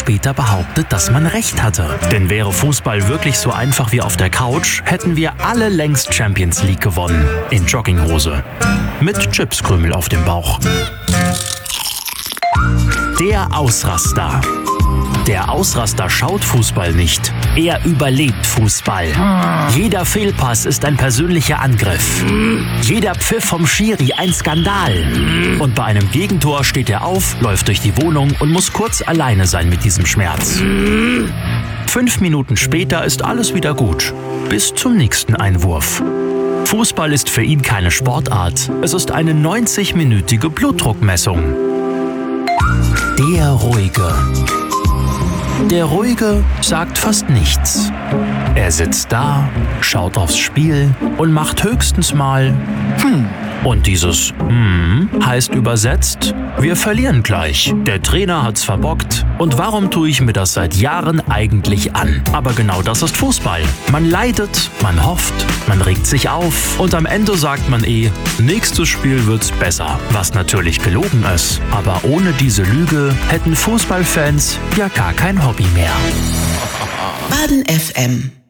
später behauptet, dass man recht hatte. Denn wäre Fußball wirklich so einfach wie auf der Couch, hätten wir alle längst Champions League gewonnen. In Jogginghose. Mit Chipskrümel auf dem Bauch. Der Ausraster. Der Ausraster schaut Fußball nicht. Er überlebt Fußball. Jeder Fehlpass ist ein persönlicher Angriff. Jeder Pfiff vom Schiri ein Skandal. Und bei einem Gegentor steht er auf, läuft durch die Wohnung und muss kurz alleine sein mit diesem Schmerz. 5 Minuten später ist alles wieder gut. Bis zum nächsten Einwurf. Fußball ist für ihn keine Sportart. Es ist eine 90-minütige Blutdruckmessung. Der Ruhige. Der Ruhige sagt fast nichts. Er sitzt da, schaut aufs Spiel und macht höchstens mal Und dieses heißt übersetzt, wir verlieren gleich. Der Trainer hat's verbockt. Und warum tue ich mir das seit Jahren eigentlich an? Aber genau das ist Fußball. Man leidet, man hofft, man regt sich auf und am Ende sagt man nächstes Spiel wird's besser. Was natürlich gelogen ist. Aber ohne diese Lüge hätten Fußballfans ja gar kein Hobby mehr. Baden FM